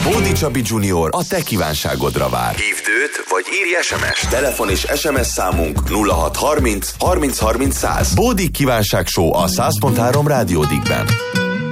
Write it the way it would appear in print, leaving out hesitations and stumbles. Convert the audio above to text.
Bódi Csabi Junior a te kívánságodra vár. Hívd őt, vagy írj SMS-t. Telefon és SMS számunk 0630 30 30 100. Bódi kívánság show a 100.3 Rádió Digben.